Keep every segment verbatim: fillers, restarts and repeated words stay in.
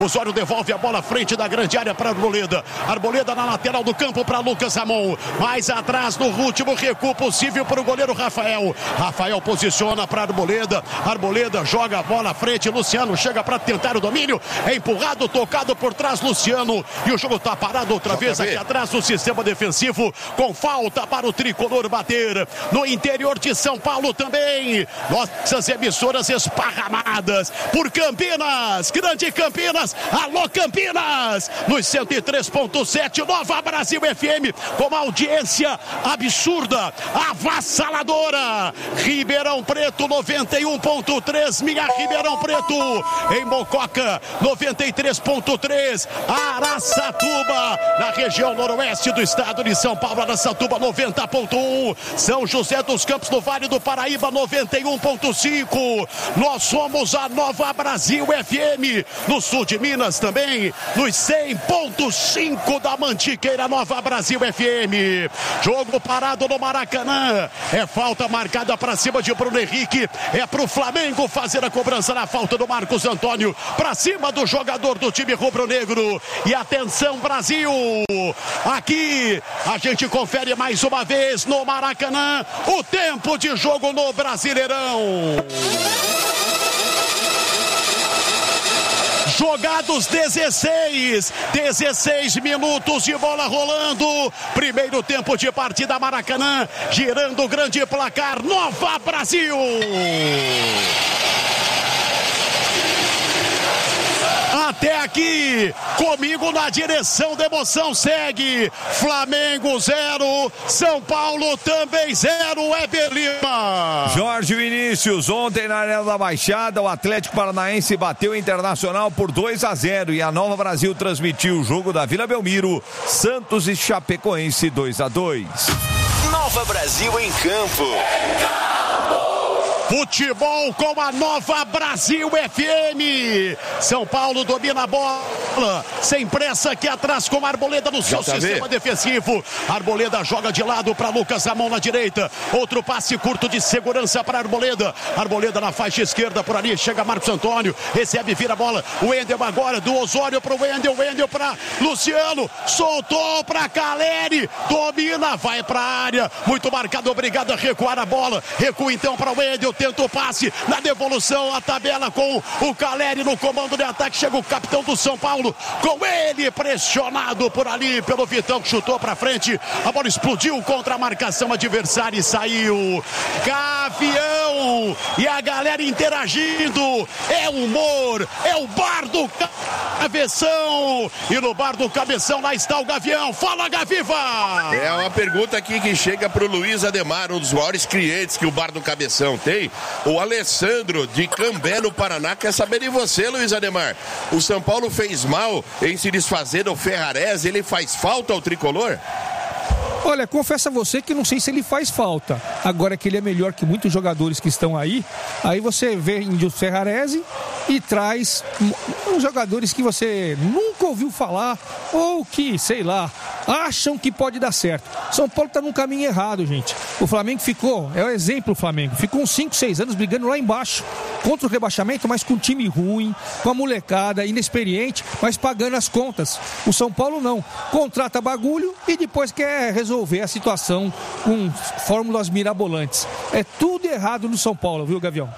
Osório devolve a bola à frente da grande área para Arboleda. Arboleda na lateral do campo para Lucas Ramon. Mais atrás no último recuo possível para o goleiro Rafael. Rafael posiciona para Arboleda. Arboleda joga a bola à frente. Luciano chega para tentar o domínio. É empurrado, tocado por trás Luciano. E o jogo está parado outra vez aqui atrás do sistema defensivo. Com falta para o tricolor bater. No interior de São Paulo também. Nossas emissoras esparramadas por Campinas. Grande Campinas. Alô Campinas, nos cento e três ponto sete, Nova Brasil F M, com uma audiência absurda, avassaladora. Ribeirão Preto noventa e um ponto três, minha Ribeirão Preto. Em Mococa noventa e três ponto três, Araçatuba, na região noroeste do estado de São Paulo, Araçatuba noventa ponto um, São José dos Campos no Vale do Paraíba noventa e um ponto cinco. Nós somos a Nova Brasil F M, no sul de Minas também, nos cem ponto cinco da Mantiqueira, Nova Brasil F M. Jogo parado no Maracanã. É falta marcada para cima de Bruno Henrique. É para o Flamengo fazer a cobrança na falta do Marcos Antônio. Para cima do jogador do time rubro-negro. E atenção, Brasil. Aqui a gente confere mais uma vez no Maracanã o tempo de jogo no Brasileirão. Jogados dezesseis, dezesseis minutos de bola rolando. Primeiro tempo de partida, Maracanã, girando o grande placar, Nova Brasil. Até aqui, comigo na direção da emoção, segue Flamengo zero, São Paulo também zero, Weber Lima. Jorge Vinícius, ontem na Arena da Baixada, o Atlético Paranaense bateu o Internacional por dois a zero e a Nova Brasil transmitiu o jogo da Vila Belmiro, Santos e Chapecoense dois a dois. Nova Brasil em campo. Futebol com a Nova Brasil F M. São Paulo domina a bola. Sem pressa aqui atrás com a Arboleda no seu sistema defensivo. Arboleda joga de lado para Lucas Ramon na direita. Outro passe curto de segurança para Arboleda. Arboleda na faixa esquerda por ali. Chega Marcos Antônio. Recebe, vira a bola. O Wendel agora do Osório para o Wendel. Wendel para Luciano. Soltou para Caleri. Domina, vai para a área. Muito marcado, obrigado a recuar a bola. Recua então para o Wendel. Tenta o passe na devolução, a tabela com o Caleri no comando de ataque. Chega o capitão do São Paulo, com ele pressionado por ali pelo Vitão, que chutou para frente. A bola explodiu contra a marcação adversária e saiu. Gavião e a galera interagindo. É humor, é o bar do Cabeção. E no bar do Cabeção lá está o Gavião. Fala, Gaviva! É uma pergunta aqui que chega para o Luiz Ademar, um dos maiores clientes que o bar do Cabeção tem. O Alessandro de Cambé, no Paraná, quer saber de você, Luiz Ademar. O São Paulo fez mal em se desfazer do Ferrarese, ele faz falta ao tricolor? Olha, confesso a você que não sei se ele faz falta. Agora que ele é melhor que muitos jogadores que estão aí, aí você vende o Ferrarese e traz uns jogadores que você nunca ouviu falar ou que, sei lá, acham que pode dar certo. São Paulo está num caminho errado, gente. O Flamengo ficou, é o exemplo o Flamengo, ficou uns cinco, seis anos brigando lá embaixo contra o rebaixamento, mas com um time ruim, com a molecada inexperiente, mas pagando as contas. O São Paulo não, contrata bagulho e depois quer resolver a situação com fórmulas mirabolantes. É tudo errado no São Paulo, viu, Gavião?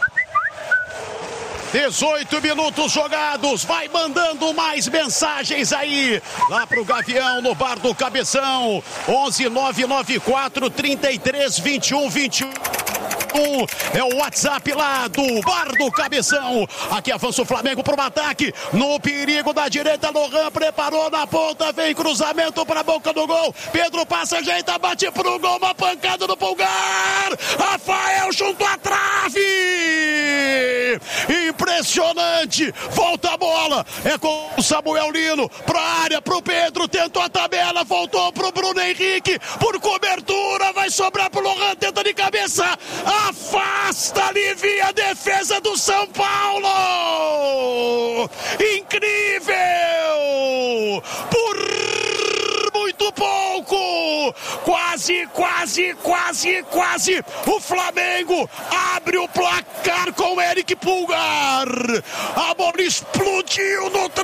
dezoito minutos jogados, vai mandando mais mensagens aí, lá pro Gavião no bar do Cabeção, onze nove nove quatro, trinta e três, vinte e um, vinte e um. É o WhatsApp lá do bar do Cabeção. Aqui avança o Flamengo para o ataque. No perigo da direita, Lohan preparou na ponta. Vem cruzamento para a boca do gol. Pedro passa, ajeita, bate pro gol. Uma pancada do Pulgar. Rafael junto à trave. Impressionante. Volta a bola. É com o Samuel Lino. Para a área, para o Pedro. Tentou a tabela. Voltou para o Bruno Henrique. Por cobertura. Vai sobrar para o Lohan. Tenta de cabeça. Afasta, alivia a defesa do São Paulo! Incrível! Por muito pouco. Quase, quase, quase, quase. O Flamengo abre o placar com o Eric Pulgar. A bola explodiu no